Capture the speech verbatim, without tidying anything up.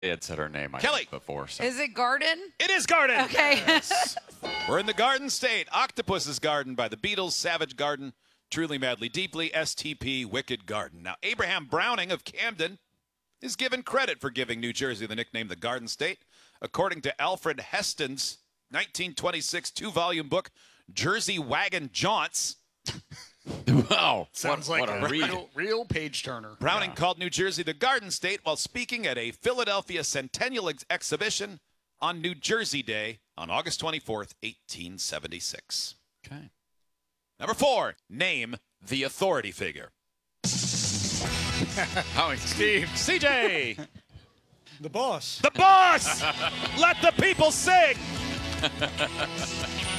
had said her name I Kelly. think, before. So. Is it garden? It is garden. Okay. Yes. We're in the Garden State. Octopus's Garden by the Beatles, Savage Garden, Truly Madly Deeply, S T P, Wicked Garden. Now, Abraham Browning of Camden is given credit for giving New Jersey the nickname the Garden State. According to Alfred Heston's nineteen twenty-six two-volume book, Jersey Wagon Jaunts, Wow. Sounds what, like what a, a read. real, real page turner. Browning Yeah. called New Jersey the Garden State while speaking at a Philadelphia Centennial ex- exhibition on New Jersey Day on August twenty-fourth, eighteen seventy-six. Okay. Number four, name the authority figure. How Steve. C J, The boss. the boss! Let the people sing!